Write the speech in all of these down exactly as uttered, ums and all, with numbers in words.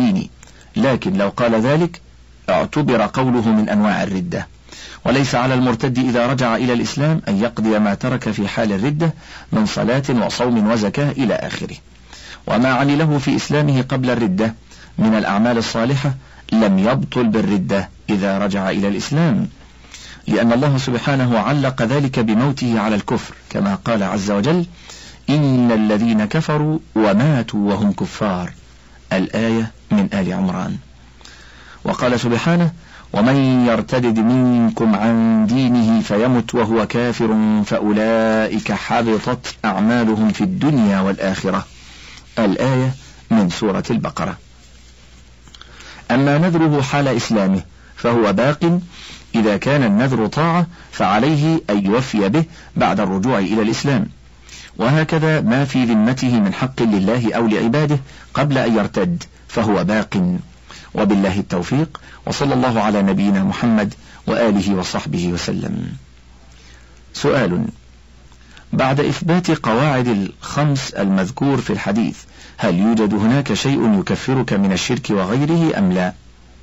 الدين، لكن لو قال ذلك اعتبر قوله من أنواع الردة. وليس على المرتد إذا رجع إلى الإسلام أن يقضي ما ترك في حال الردة من صلاة وصوم وزكاة إلى آخره. وما عمله في إسلامه قبل الردة من الأعمال الصالحة لم يبطل بالردة إذا رجع إلى الإسلام، لأن الله سبحانه علق ذلك بموته على الكفر، كما قال عز وجل: إن الذين كفروا وماتوا وهم كفار، الآية من آل عمران. وقال سبحانه: ومن يرتد منكم عن دينه فيمت وهو كافر فأولئك حبطت أعمالهم في الدنيا والآخرة، الآية من سورة البقرة. أما نذره حال إسلامه فهو باق، إذا كان النذر طاعة فعليه أن يوفي به بعد الرجوع إلى الإسلام، وهكذا ما في ذمته من حق لله أو لعباده قبل أن يرتد فهو باق. وبالله التوفيق، وصلى الله على نبينا محمد وآله وصحبه وسلم. سؤال: بعد إثبات قواعد الخمس المذكور في الحديث، هل يوجد هناك شيء يكفرك من الشرك وغيره أم لا؟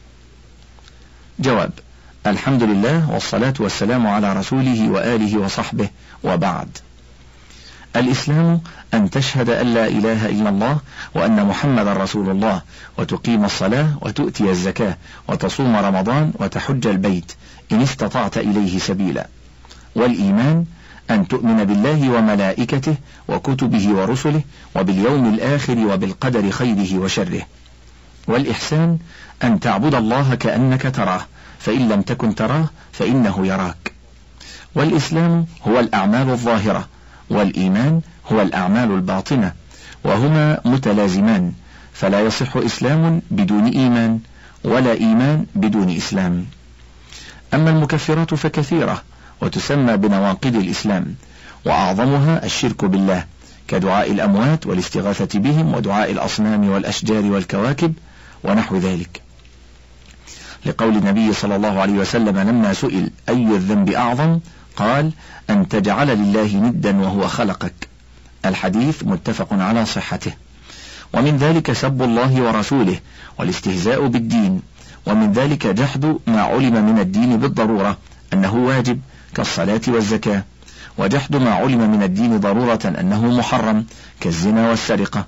جواب: الحمد لله والصلاة والسلام على رسوله وآله وصحبه، وبعد. الإسلام أن تشهد أن لا إله إلا الله وأن محمد رسول الله، وتقيم الصلاة وتؤتي الزكاة وتصوم رمضان وتحج البيت إن استطعت إليه سبيلا. والإيمان أن تؤمن بالله وملائكته وكتبه ورسله وباليوم الآخر وبالقدر خيره وشره. والإحسان أن تعبد الله كأنك تراه، فإن لم تكن تراه فإنه يراك. والإسلام هو الأعمال الظاهرة، والإيمان هو الأعمال الباطنة، وهما متلازمان، فلا يصح إسلام بدون إيمان، ولا إيمان بدون إسلام. أما المكفرات فكثيرة وتسمى بنواقض الإسلام، وأعظمها الشرك بالله، كدعاء الأموات والاستغاثة بهم ودعاء الأصنام والأشجار والكواكب ونحو ذلك، لقول النبي صلى الله عليه وسلم لما سئل أي الذنب أعظم قال: أن تجعل لله ندا وهو خلقك، الحديث متفق على صحته. ومن ذلك سب الله ورسوله والاستهزاء بالدين، ومن ذلك جحد ما علم من الدين بالضرورة أنه واجب كالصلاة والزكاة، وجحد ما علم من الدين ضرورة أنه محرم كالزنا والسرقة.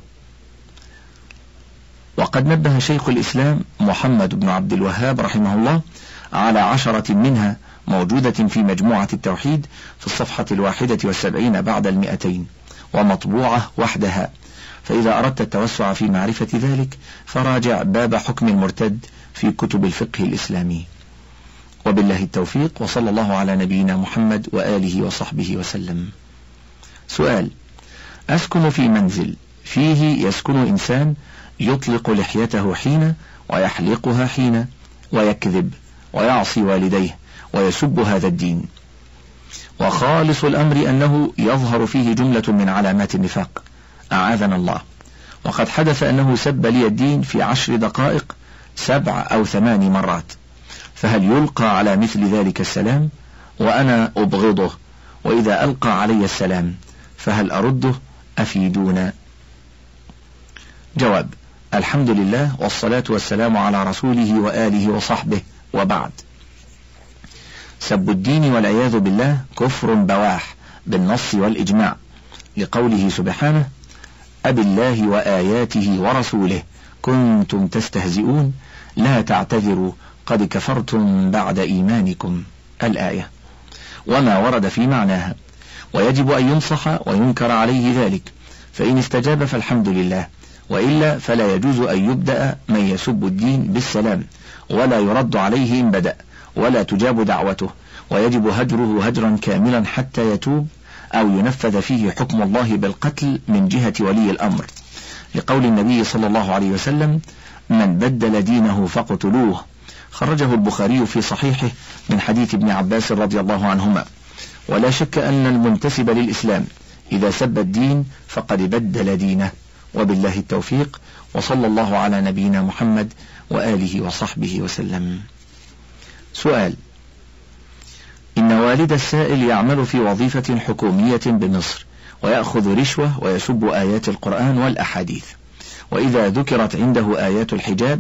وقد نبه شيخ الإسلام محمد بن عبد الوهاب رحمه الله على عشرة منها موجودة في مجموعة التوحيد في الصفحة الواحدة والسبعين بعد المئتين، ومطبوعة وحدها، فإذا أردت التوسع في معرفة ذلك فراجع باب حكم المرتد في كتب الفقه الإسلامي. وبالله التوفيق، وصلى الله على نبينا محمد وآله وصحبه وسلم. سؤال: أسكن في منزل فيه يسكن إنسان يطلق لحيته حين ويحلقها حين، ويكذب ويعصي والديه ويسب هذا الدين، وخالص الأمر أنه يظهر فيه جملة من علامات النفاق، أعاذنا الله. وقد حدث أنه سب لي الدين في عشر دقائق سبع أو ثمان مرات، فهل يلقى على مثل ذلك السلام؟ وأنا أبغضه، وإذا ألقى علي السلام فهل أرده؟ أفيدونا. جواب: الحمد لله والصلاة والسلام على رسوله وآله وصحبه، وبعد. سب الدين والعياذ بالله كفر بواح بالنص والإجماع، لقوله سبحانه: أبالله وآياته ورسوله كنتم تستهزئون لا تعتذروا قد كفرتم بعد إيمانكم، الآية، وما ورد في معناها. ويجب أن ينصح وينكر عليه ذلك، فإن استجاب فالحمد لله، وإلا فلا يجوز أن يبدأ من يسب الدين بالسلام، ولا يرد عليه إن بدأ، ولا تجاب دعوته، ويجب هجره هجرا كاملا حتى يتوب أو ينفذ فيه حكم الله بالقتل من جهة ولي الأمر، لقول النبي صلى الله عليه وسلم: من بدل دينه فاقتلوه، خرجه البخاري في صحيحه من حديث ابن عباس رضي الله عنهما. ولا شك أن المنتسب للإسلام إذا سب الدين فقد بدل دينه. وبالله التوفيق، وصلى الله على نبينا محمد وآله وصحبه وسلم. سؤال: إن والد السائل يعمل في وظيفة حكومية بمصر، ويأخذ رشوة ويسب آيات القرآن والأحاديث، وإذا ذكرت عنده آيات الحجاب